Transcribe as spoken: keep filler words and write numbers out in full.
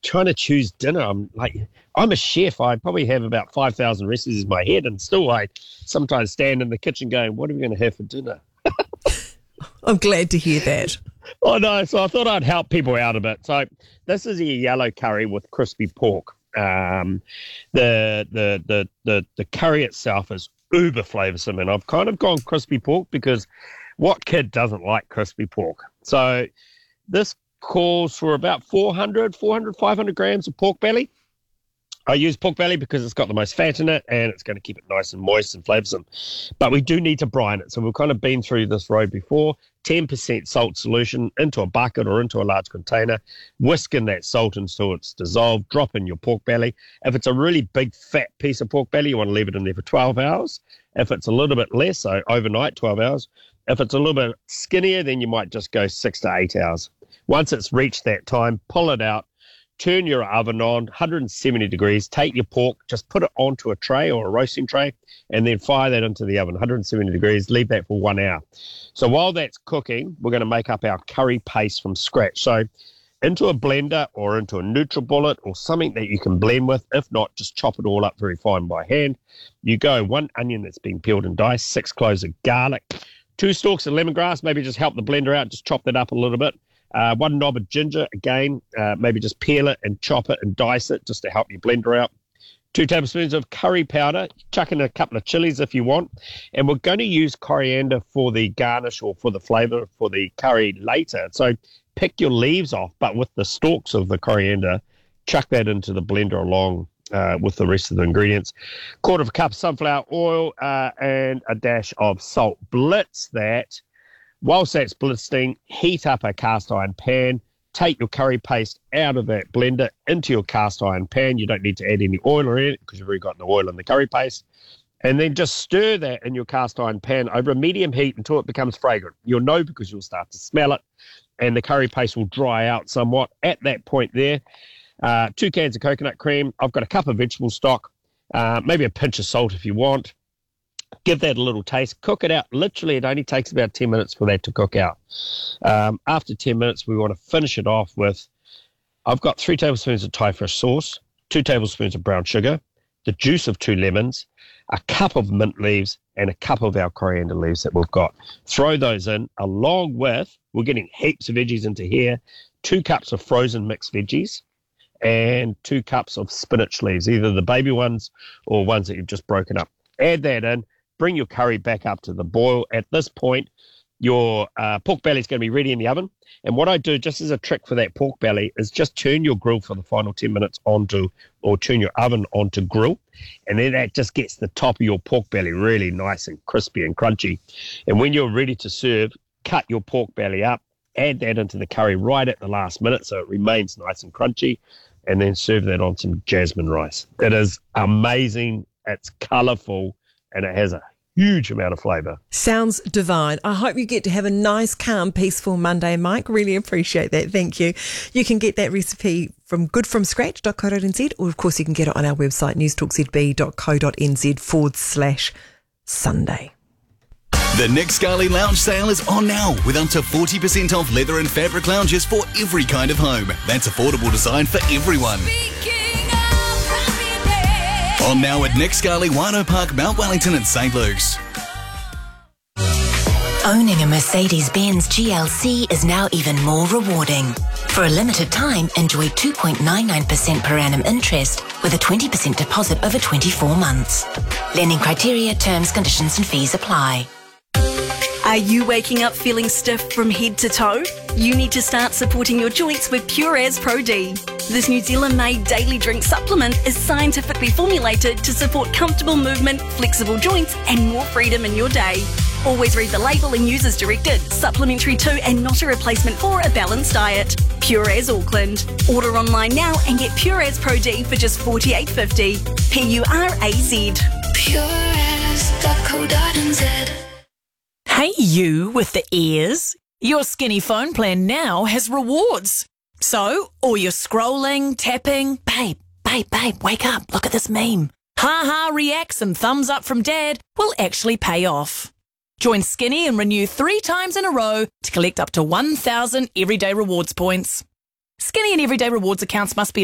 trying to choose dinner. I'm like, I'm a chef. I probably have about five thousand recipes in my head, and still I sometimes stand in the kitchen going, what are we going to have for dinner? I'm glad to hear that. Oh, no. So I thought I'd help people out a bit. So this is a yellow curry with crispy pork. Um, the, the, the, the, the curry itself is uber flavoursome, and I've kind of gone crispy pork because what kid doesn't like crispy pork? So this calls for about four hundred, four hundred, five hundred grams of pork belly. I use pork belly because it's got the most fat in it and it's going to keep it nice and moist and flavoursome. But we do need to brine it. So we've kind of been through this road before. ten percent salt solution into a bucket or into a large container. Whisk in that salt until it's dissolved. Drop in your pork belly. If it's a really big fat piece of pork belly, you want to leave it in there for twelve hours. If it's a little bit less, so overnight, twelve hours. If it's a little bit skinnier, then you might just go six to eight hours. Once it's reached that time, pull it out. Turn your oven on, one hundred seventy degrees. Take your pork, just put it onto a tray or a roasting tray, and then fire that into the oven, one hundred seventy degrees. Leave that for one hour. So while that's cooking, we're going to make up our curry paste from scratch. So into a blender or into a NutriBullet or something that you can blend with. If not, just chop it all up very fine by hand. You go one onion that's been peeled and diced, six cloves of garlic, two stalks of lemongrass, maybe just help the blender out, just chop that up a little bit. Uh, one knob of ginger, again, uh, maybe just peel it and chop it and dice it just to help your blender out. Two tablespoons of curry powder, chuck in a couple of chilies if you want. And we're going to use coriander for the garnish or for the flavour for the curry later. So pick your leaves off, but with the stalks of the coriander, chuck that into the blender along uh, with the rest of the ingredients. Quarter of a cup of sunflower oil uh, and a dash of salt. Blitz that. Whilst that's blitzing, heat up a cast iron pan. Take your curry paste out of that blender into your cast iron pan. You don't need to add any oil or anything because you've already got the oil in the curry paste. And then just stir that in your cast iron pan over a medium heat until it becomes fragrant. You'll know because you'll start to smell it, and the curry paste will dry out somewhat. At that point there, uh, two cans of coconut cream. I've got a cup of vegetable stock, uh, maybe a pinch of salt if you want. Give that a little taste. Cook it out. Literally, it only takes about ten minutes for that to cook out. Um, after ten minutes, we want to finish it off with, I've got three tablespoons of Thai fish sauce, two tablespoons of brown sugar, the juice of two lemons, a cup of mint leaves, and a cup of our coriander leaves that we've got. Throw those in along with, we're getting heaps of veggies into here, two cups of frozen mixed veggies, and two cups of spinach leaves, either the baby ones or ones that you've just broken up. Add that in. Bring your curry back up to the boil. At this point, your uh, pork belly is going to be ready in the oven. And what I do, just as a trick for that pork belly, is just turn your grill for the final ten minutes onto, or turn your oven onto grill. And then that just gets the top of your pork belly really nice and crispy and crunchy. And when you're ready to serve, cut your pork belly up, add that into the curry right at the last minute so it remains nice and crunchy, and then serve that on some jasmine rice. It is amazing. It's colourful. And it has a huge amount of flavour. Sounds divine. I hope you get to have a nice, calm, peaceful Monday, Mike. Really appreciate that. Thank you. You can get that recipe from good from scratch dot co dot n z, or of course you can get it on our website, newstalkzb dot co dot n z forward slash Sunday. The Nick Scali Lounge sale is on now with up to forty percent off leather and fabric lounges for every kind of home. That's affordable design for everyone. On now at Nick Scali, Wino Park, Mount Wellington and St Luke's. Owning a Mercedes-Benz G L C is now even more rewarding. For a limited time, enjoy two point nine nine percent per annum interest with a twenty percent deposit over twenty-four months. Lending criteria, terms, conditions and fees apply. Are you waking up feeling stiff from head to toe? You need to start supporting your joints with Pureas Pro D. This New Zealand-made daily drink supplement is scientifically formulated to support comfortable movement, flexible joints and more freedom in your day. Always read the label and use as directed. Supplementary to and not a replacement for a balanced diet. Pureas Auckland. Order online now and get Pureas Pro D for just forty-eight fifty. P U R A Z. Pureas dot co dot n z. Hey you with the ears. Your Skinny phone plan now has rewards. So, all your scrolling, tapping, babe, babe, babe, wake up, look at this meme. Ha-ha reacts and thumbs up from dad will actually pay off. Join Skinny and renew three times in a row to collect up to one thousand everyday rewards points. Skinny and everyday rewards accounts must be